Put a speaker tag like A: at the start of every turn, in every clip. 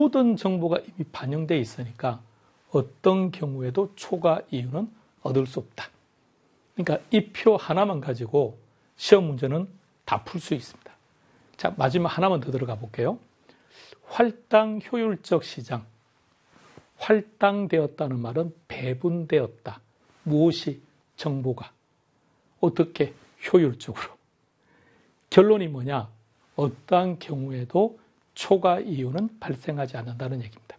A: 모든 정보가 이미 반영되어 있으니까 어떤 경우에도 초과 이윤은 얻을 수 없다. 그러니까 이 표 하나만 가지고 시험 문제는 다 풀 수 있습니다. 자, 마지막 하나만 더 들어가 볼게요. 할당 효율적 시장. 할당되었다는 말은 배분되었다. 무엇이? 정보가. 어떻게? 효율적으로. 결론이 뭐냐? 어떠한 경우에도 초과 이윤은 발생하지 않는다는 얘기입니다.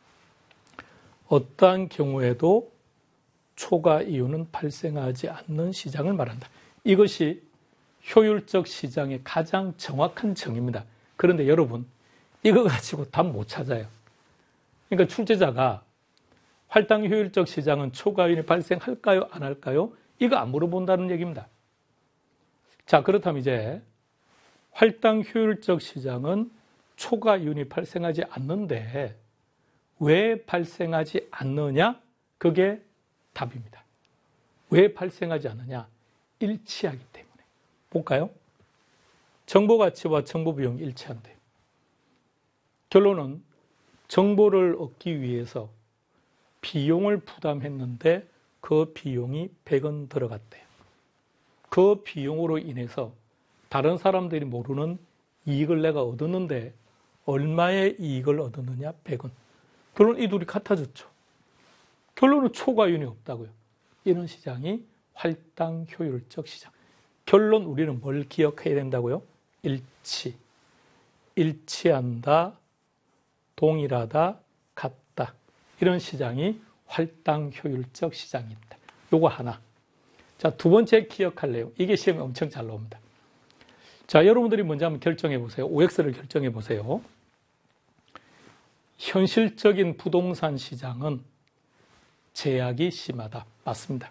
A: 어떠한 경우에도 초과 이윤은 발생하지 않는 시장을 말한다. 이것이 효율적 시장의 가장 정확한 정의입니다. 그런데 여러분, 이거 가지고 답 못 찾아요. 그러니까 출제자가 할당 효율적 시장은 초과 이윤이 발생할까요? 안 할까요? 이거 안 물어본다는 얘기입니다. 자, 그렇다면 이제 할당 효율적 시장은 초과 이윤이 발생하지 않는데 왜 발생하지 않느냐? 그게 답입니다. 왜 발생하지 않느냐? 일치하기 때문에. 볼까요? 정보 가치와 정보 비용이 일치한대요. 결론은 정보를 얻기 위해서 비용을 부담했는데 그 비용이 100원 들어갔대요. 그 비용으로 인해서 다른 사람들이 모르는 이익을 내가 얻었는데 얼마의 이익을 얻었느냐? 100원. 결론 이 둘이 같아졌죠. 결론은 초과 이윤이 없다고요. 이런 시장이 할당 효율적 시장. 결론 우리는 뭘 기억해야 된다고요? 일치. 일치한다, 동일하다, 같다. 이런 시장이 할당 효율적 시장입니다. 요거 하나. 자, 두 번째 기억할 내용. 이게 시험에 엄청 잘 나옵니다. 자, 여러분들이 먼저 한번 결정해 보세요. OX를 결정해 보세요. 현실적인 부동산 시장은 제약이 심하다. 맞습니다.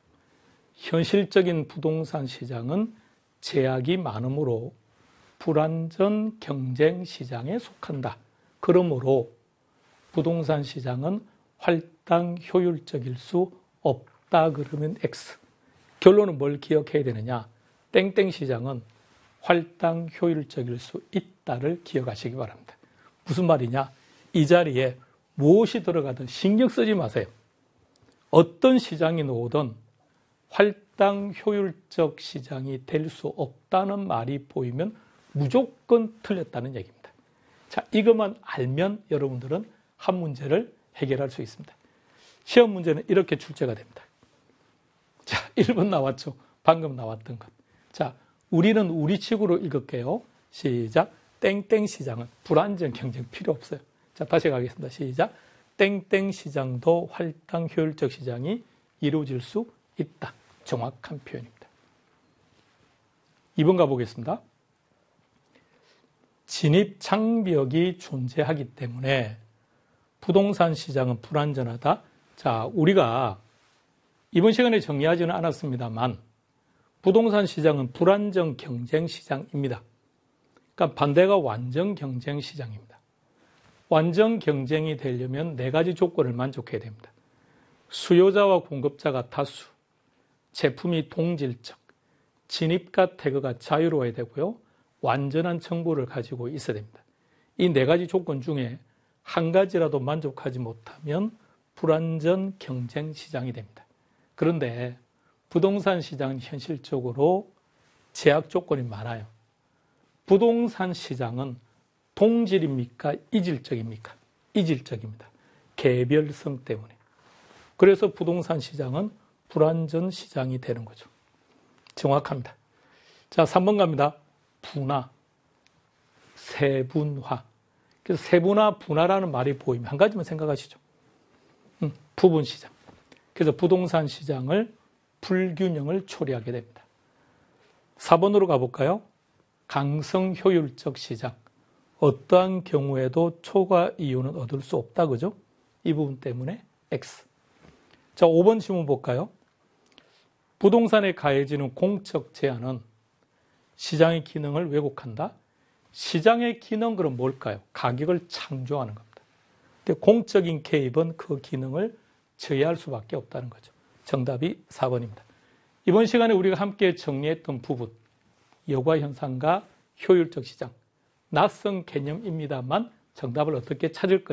A: 현실적인 부동산 시장은 제약이 많으므로 불완전 경쟁 시장에 속한다. 그러므로 부동산 시장은 할당 효율적일 수 없다. 그러면 X. 결론은 뭘 기억해야 되느냐? 땡땡 시장은 할당 효율적일 수 있다를 기억하시기 바랍니다. 무슨 말이냐? 이 자리에 무엇이 들어가든 신경 쓰지 마세요. 어떤 시장이 나오든 할당 효율적 시장이 될 수 없다는 말이 보이면 무조건 틀렸다는 얘기입니다. 자, 이것만 알면 여러분들은 한 문제를 해결할 수 있습니다. 시험 문제는 이렇게 출제가 됩니다. 자, 1번 나왔죠. 방금 나왔던 것. 자, 우리는 우리 식으로 읽을게요. 시작. 땡땡 시장은 불안정 경쟁 필요 없어요. 자, 다시 가겠습니다. 시작. 땡땡 시장도 할당 효율적 시장이 이루어질 수 있다. 정확한 표현입니다. 2번 가보겠습니다. 진입 장벽이 존재하기 때문에 부동산 시장은 불안전하다. 자, 우리가 이번 시간에 정리하지는 않았습니다만 부동산 시장은 불안정 경쟁 시장입니다. 그러니까 반대가 완전 경쟁 시장입니다. 완전 경쟁이 되려면 네 가지 조건을 만족해야 됩니다. 수요자와 공급자가 다수, 제품이 동질적, 진입과 태거가 자유로워야 되고요. 완전한 정보를 가지고 있어야 됩니다. 이 네 가지 조건 중에 한 가지라도 만족하지 못하면 불완전 경쟁 시장이 됩니다. 그런데 부동산 시장은 현실적으로 제약 조건이 많아요. 부동산 시장은 동질입니까? 이질적입니까? 이질적입니다. 개별성 때문에. 그래서 부동산 시장은 불완전 시장이 되는 거죠. 정확합니다. 자, 3번 갑니다. 분화, 세분화. 그래서 세분화, 분화라는 말이 보이면 한 가지만 생각하시죠. 부분 시장. 그래서 부동산 시장을 불균형을 초래하게 됩니다. 4번으로 가볼까요? 강성 효율적 시장. 어떠한 경우에도 초과 이윤은 얻을 수 없다. 그죠? 이 부분 때문에 X. 자, 5번 질문 볼까요? 부동산에 가해지는 공적 제한은 시장의 기능을 왜곡한다. 시장의 기능 그럼 뭘까요? 가격을 창조하는 겁니다. 근데 공적인 개입은 그 기능을 제외할 수밖에 없다는 거죠. 정답이 4번입니다. 이번 시간에 우리가 함께 정리했던 부분, 여과 현상과 효율적 시장, 낯선 개념입니다만 정답을 어떻게 찾을